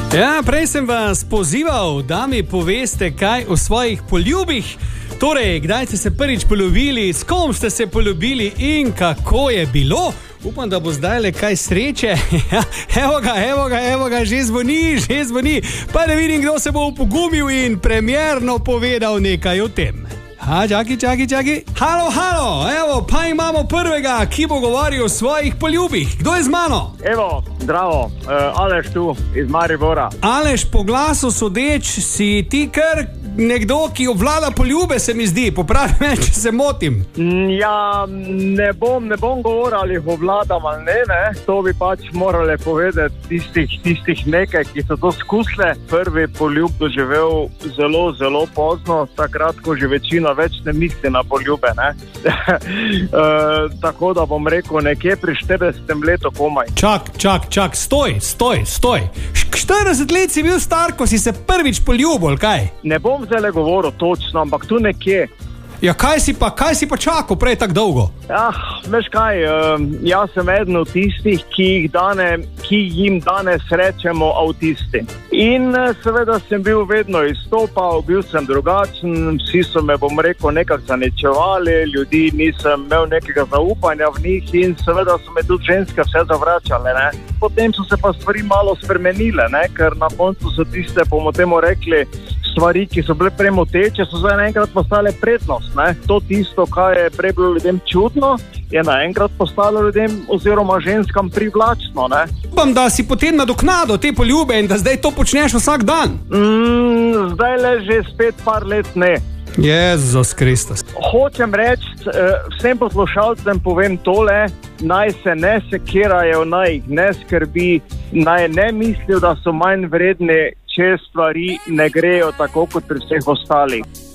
Ja, prej sem vas pozival, da mi poveste kaj o svojih poljubih. Torej, kdaj ste se prvič poljubili, s kom ste se poljubili in kako je bilo? Upam, da bo zdaj le kaj sreče. Evo ga, že zvoni. Pa da vidim, kdo se bo upogumil in premierno povedal nekaj o tem. Čaki. Halo, evo, pa imamo prvega, ki bo govoril o svojih poljubih. Kdo je z mano? Evo, zdravo, Aleš tu, iz Maribora. Aleš, po glasu sodeč si ti kar nekdo, ki obvlada poljube, se mi zdi. Popravi me, če se motim. Ja, ne bom govoril, ali jih obvladam ali ne. To bi pač morali povedati tistih nekaj, ki so to skusle. Prvi poljub doživel zelo pozno, takrat, ko že večina več ne misli na poljube, ne. Tako da bom rekel, nekje pri 40 letu komaj. Čak, stoj. 40 let si bil star, ko si se prvič poljubil, kaj? Ne bom zdaj govoril točno, ampak tu nekje. Ja, kaj si pa čakal prej tako dolgo? Ja, veš kaj, jaz sem eden od tistih, ki jim danes rečemo avtisti. In seveda sem bil vedno izstopal, bil sem drugačen, vsi so me, bom rekel, nekako zaničevali, ljudi nisem imel nekega zaupanja v njih in seveda so me tudi ženske vse zavračale, ne. Potem so se pa stvari malo spremenile, ne, ker na koncu so tiste, bomo temu rekli, stvari, ki so bile premoteče, so zdaj naenkrat postale prednost, ne. To tisto, kaj je prej bilo ljudem čudno, je naenkrat postalo ljudem oziroma ženskam privlačno, ne. Upam, da si potem nadoknadil te poljube in da zdaj to počneš vsak dan. Zdaj le že spet par let ne. Jezus Kristus. Hočem reči, vsem poslušalcem povem tole, naj se ne sekirajo, naj jih ne skrbi, naj ne mislijo, da so manj vredni, če stvari ne grejo tako kot pri vseh ostalih.